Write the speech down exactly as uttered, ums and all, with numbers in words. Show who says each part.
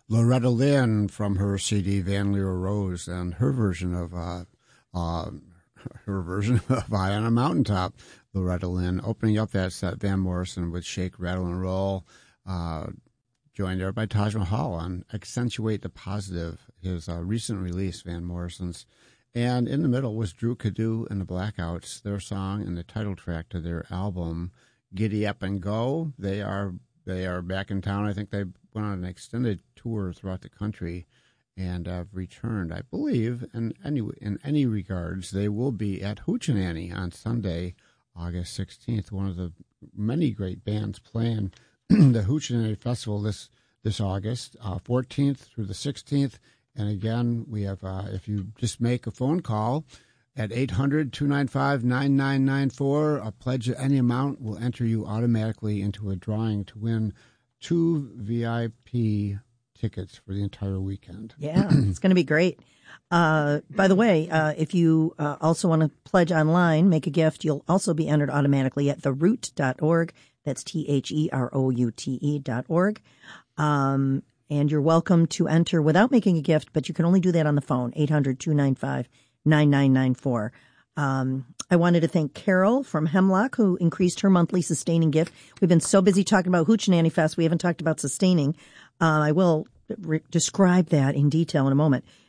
Speaker 1: Loretta Lynn from her C D Van Leer Rose and her version of uh, uh, her version of High on a Mountaintop. Loretta Lynn opening up that set. Van Morrison with Shake, Rattle, and Roll. Uh, joined there by Taj Mahal on Accentuate the Positive, his uh, recent release, Van Morrison's. And in the middle was Drew Cadu and the Blackouts, their song and the title track to their album, Giddy Up and Go. They are they are back in town. I think they went on an extended tour throughout the country and have returned, I believe, in any, in any regards. They will be at Hoochie on Sunday, August sixteenth, one of the many great bands playing the Hoochie Festival this, this August, uh, fourteenth through the sixteenth. And again, we have, uh, if you just make a phone call at eight hundred, two nine five, nine nine nine four, a pledge of any amount will enter you automatically into a drawing to win two V I P tickets for the entire weekend.
Speaker 2: Yeah, it's going to be great. Uh, by the way, uh, if you uh, also want to pledge online, make a gift, you'll also be entered automatically at the root dot org. That's T H E R O U T E dot org. Um, And you're welcome to enter without making a gift, but you can only do that on the phone, eight hundred, two nine five, nine nine nine four. Um, I wanted to thank Carol from Hemlock, who increased her monthly sustaining gift. We've been so busy talking about Hoochie Fest, we haven't talked about sustaining. Uh, I will re- describe that in detail in a moment.